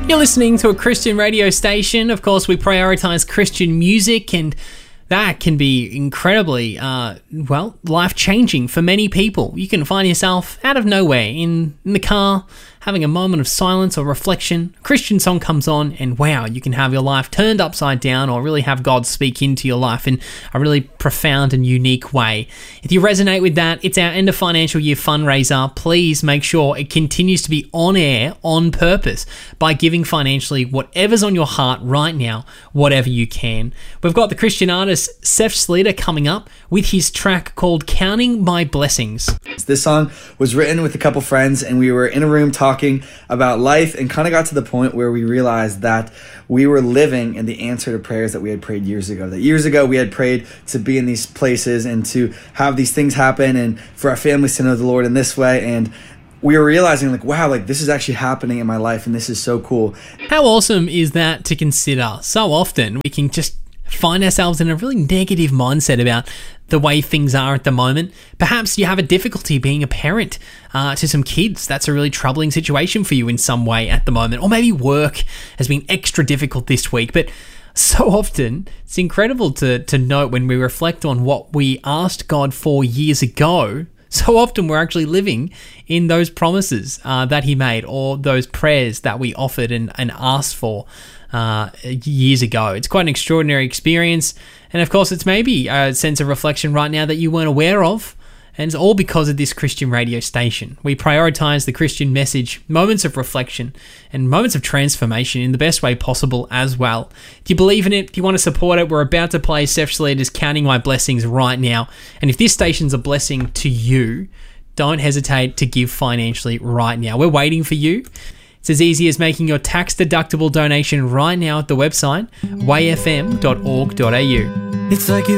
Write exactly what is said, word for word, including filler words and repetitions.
You're listening to a Christian radio station. Of course, we prioritize Christian music, and that can be incredibly, uh, well, life-changing for many people. You can find yourself out of nowhere in, in the car, having a moment of silence or reflection. A Christian song comes on, and wow, you can have your life turned upside down or really have God speak into your life in a really profound and unique way. If you resonate with that, it's our end of financial year fundraiser. Please make sure it continues to be on air on purpose by giving financially whatever's on your heart right now, whatever you can. We've got the Christian artist Seth Slater coming up with his track called Counting My Blessings. This song was written with a couple friends, and we were in a room talking about life and kind of got to the point where we realized that we were living in the answer to prayers that we had prayed years ago. That years ago we had prayed to be in these places and to have these things happen and for our families to know the Lord in this way. And we were realizing like, wow, like this is actually happening in my life and this is so cool. How awesome is that to consider? So often we can just find ourselves in a really negative mindset about the way things are at the moment. Perhaps you have a difficulty being a parent uh, to some kids. That's a really troubling situation for you in some way at the moment. Or maybe work has been extra difficult this week. But so often, it's incredible to, to note when we reflect on what we asked God for years ago. So often we're actually living in those promises uh, that he made, or those prayers that we offered and, and asked for uh, years ago. It's quite an extraordinary experience. And of course, it's maybe a sense of reflection right now that you weren't aware of. And it's all because of this Christian radio station. We prioritize the Christian message, moments of reflection, and moments of transformation in the best way possible as well. Do you believe in it? Do you want to support it? We're about to play Seth Slater's Counting My Blessings right now. And if this station's a blessing to you, don't hesitate to give financially right now. We're waiting for you. It's as easy as making your tax-deductible donation right now at the website, way f m dot org dot a u. It's like you